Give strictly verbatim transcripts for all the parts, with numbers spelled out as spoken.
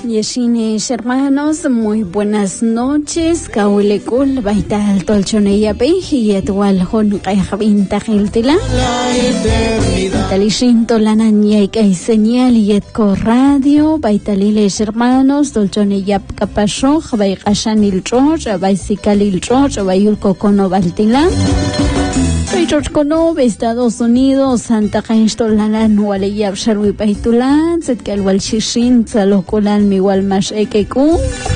Yeshines, hermanos, muy buenas noches. Kaulikul, Baital, Tolchoneya Peji, Etual, Hon, Kayabinta, Giltila. Baitalishin, Tolananya, y señal, y Etco Radio, Baitaliles, hermanos, Tolchoneya Capasho, Baikashanil George, Baisikal George, Bayulco Cono Baltila. George Kono, Estados Unidos, Santa Cainstolanan, Waleyab Sharwi Paitulan, Setkel Walshishin, Salokulan, Miwal Mash Ekeku,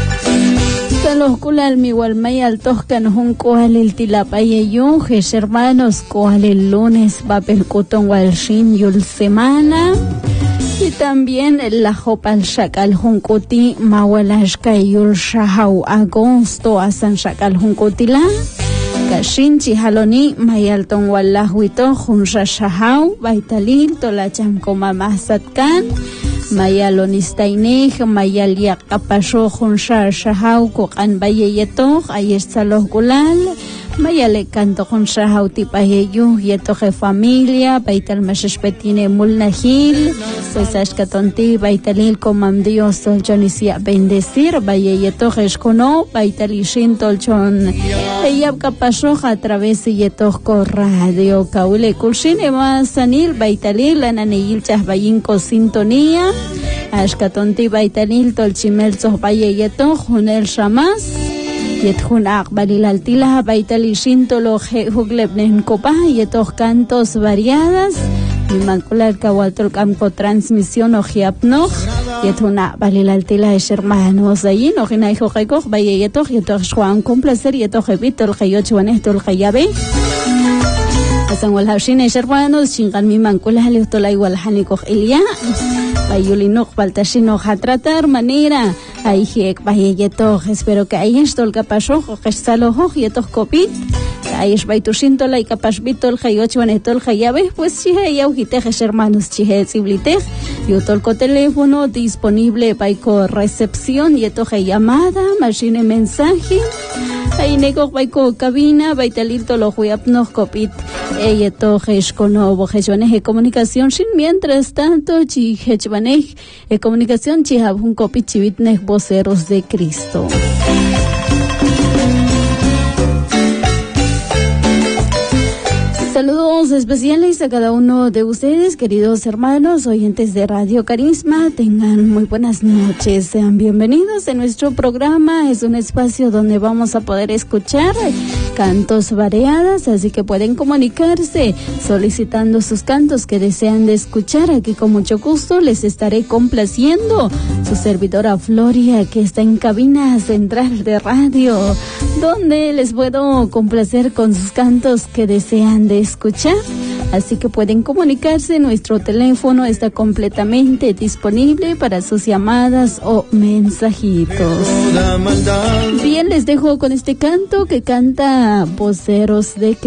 Salokulan, Miwal Mayal Toscan, Junco, el Tilapayeyu, Jes hermanos, Coal el lunes, Papel Cotton Walshin, Yul Semana, y también la Jopal Shakal Juncuti, Mawalashka Yul Shahau, Agosto, Asan Shakal Juncutila. Kashinchi haloni mayalton wallahuito hunsha shahau baitalil tolacham koma masatkan mayalonistainij mayal yakapasho hunsha shahau kokan bayeyeto ayestaloh gulal mayale canto hunsha hautipayeyu yetoje familia baital mashespetine mulnahil pues ashkatonti baitalil komam Dios tolchonisia bendecir bayeyeto eshkono baitalishin tolchon eyab kapasho a través de Yetojo Radio Kaule Kulshine Masanil Baitalil Ananil Chahbayinko Sintonía Ashkatonti Baitalil Tolchimel Zohbaye Yeto Junel Shamas Yethun Akbalil Altila Baitalishin Tolo Huglebnen Copa Yetoh Cantos Variadas Mimancular Kawaltol Campo Transmisión Ojiapno Yetuna Balil Altila es hermanos allí no gina hijo Jacob Valle Yeto Yeto Juan con placer Yeto Jevito el Jayocho Anesto el Jayabe Asan Walhashin es hermanos Chingan Mimancular Leotola igual Haniko Elia Bayulino Baltashino Hatratar manera Aijek Valle Yeto espero que ahí esto el capasho Gestalo Yeto Copit Aish baitushinto la ikapashbito el jayocho anetol jayabe pues chihe yaujitejes hermanos chihe ziblitej yo tolco teléfono disponible para recepción y etoje llamada machine mensaje ahí nego baiko cabina baitalito lo huyapno copit e etoje escono bojejones de comunicación sin mientras tanto chihe chbanej e comunicación chihabun copit chivitnej voceros de Cristo. Saludos especiales a cada uno de ustedes, queridos hermanos, oyentes de Radio Carisma. Tengan muy buenas noches. Sean bienvenidos a nuestro programa. Es un espacio donde vamos a poder escuchar cantos variadas, así que pueden comunicarse solicitando sus cantos que desean de escuchar. Aquí con mucho gusto les estaré complaciendo. Su servidora Floria, que está en cabina central de radio, donde les puedo complacer con sus cantos que desean de escuchar, así que pueden comunicarse. Nuestro teléfono está completamente disponible para sus llamadas o mensajitos. Bien, les dejo con este canto que canta Voceros de